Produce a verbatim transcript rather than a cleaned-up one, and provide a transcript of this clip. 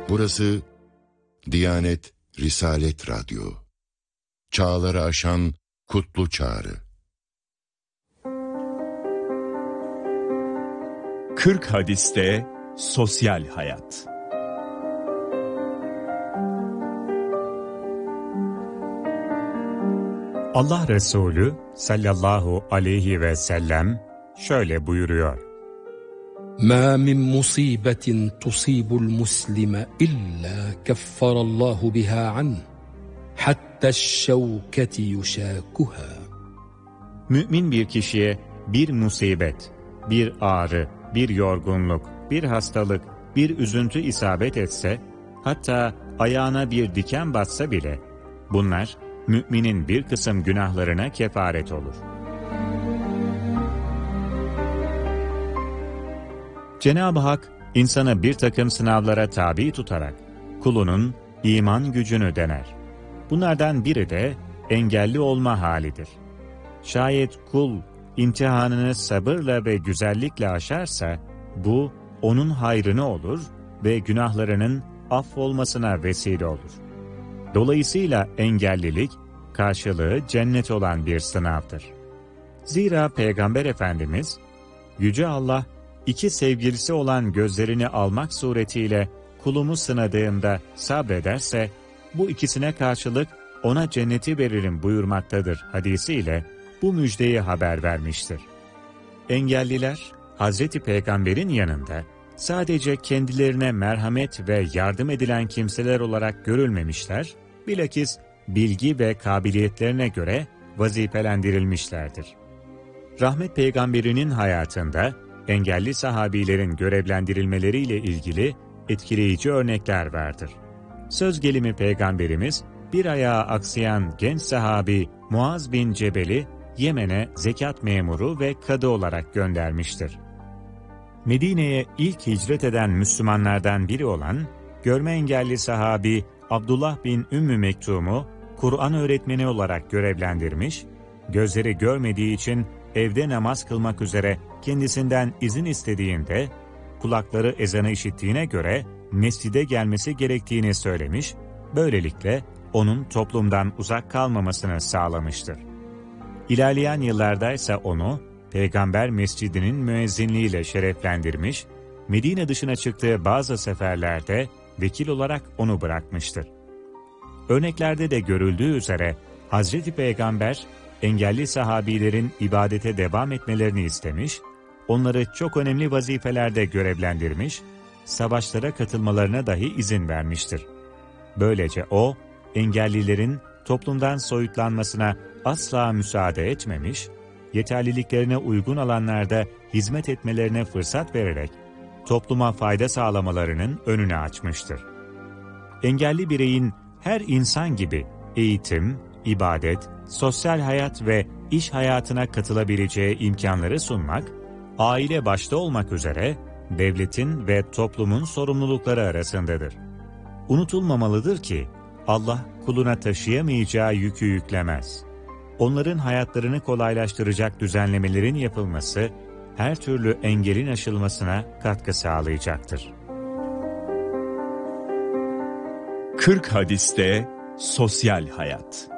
Burası Diyanet Risalet Radyo. Çağları aşan kutlu çağrı. kırk hadiste sosyal hayat. Allah Resulü sallallahu aleyhi ve sellem şöyle buyuruyor: مَا مِنْ مُصِيبَةٍ تُصِيبُ الْمُسْلِمَ إِلَّا كَفَّرَ اللّٰهُ بِهَا عَنْهُ حَتَّى الشَّوْكَةِ يُشَاكُهَا. Mümin bir kişiye bir musibet, bir ağrı, bir yorgunluk, bir hastalık, bir üzüntü isabet etse, hatta ayağına bir diken batsa bile, bunlar müminin bir kısım günahlarına kefaret olur. Cenab-ı Hak, insanı bir takım sınavlara tabi tutarak, kulunun iman gücünü dener. Bunlardan biri de engelli olma halidir. Şayet kul, imtihanını sabırla ve güzellikle aşarsa, bu onun hayrına olur ve günahlarının affolmasına vesile olur. Dolayısıyla engellilik, karşılığı cennet olan bir sınavdır. Zira Peygamber Efendimiz, Yüce Allah, iki sevgilisi olan gözlerini almak suretiyle kulumu sınadığımda sabrederse, bu ikisine karşılık ona cenneti veririm buyurmaktadır hadisiyle bu müjdeyi haber vermiştir. Engelliler, Hazreti Peygamber'in yanında sadece kendilerine merhamet ve yardım edilen kimseler olarak görülmemişler, bilakis bilgi ve kabiliyetlerine göre vazifelendirilmişlerdir. Rahmet Peygamberinin hayatında engelli sahabilerin görevlendirilmeleriyle ilgili etkileyici örnekler vardır. Söz gelimi Peygamberimiz, bir ayağı aksayan genç sahabi Muaz bin Cebel'i Yemen'e zekat memuru ve kadı olarak göndermiştir. Medine'ye ilk hicret eden Müslümanlardan biri olan görme engelli sahabi Abdullah bin Ümmü Mektum'u Kur'an öğretmeni olarak görevlendirmiş, gözleri görmediği için evde namaz kılmak üzere kendisinden izin istediğinde, kulakları ezanı işittiğine göre mescide gelmesi gerektiğini söylemiş, böylelikle onun toplumdan uzak kalmamasını sağlamıştır. İlerleyen yıllarda ise onu Peygamber Mescidi'nin müezzinliğiyle şereflendirmiş, Medine dışına çıktığı bazı seferlerde vekil olarak onu bırakmıştır. Örneklerde de görüldüğü üzere Hazreti Peygamber, engelli sahabilerin ibadete devam etmelerini istemiş, onları çok önemli vazifelerde görevlendirmiş, savaşlara katılmalarına dahi izin vermiştir. Böylece o, engellilerin toplumdan soyutlanmasına asla müsaade etmemiş, yeterliliklerine uygun alanlarda hizmet etmelerine fırsat vererek topluma fayda sağlamalarının önünü açmıştır. Engelli bireyin her insan gibi eğitim, ibadet, sosyal hayat ve iş hayatına katılabileceği imkanları sunmak, aile başta olmak üzere devletin ve toplumun sorumlulukları arasındadır. Unutulmamalıdır ki Allah kuluna taşıyamayacağı yükü yüklemez. Onların hayatlarını kolaylaştıracak düzenlemelerin yapılması, her türlü engelin aşılmasına katkı sağlayacaktır. kırk hadiste sosyal hayat.